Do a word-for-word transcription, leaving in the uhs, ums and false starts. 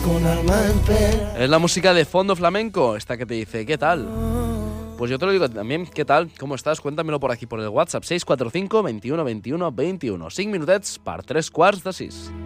con alma en pena. Es la música de Fondo Flamenco, esta que te dice, ¿qué tal? Pues yo te lo digo también, ¿qué tal? ¿Cómo estàs? Cuéntamelo por aquí, por el WhatsApp, seis cuatro cinco, veintiuno, veintiuno, veintiuno. cinc minutets per tres quarts de sis.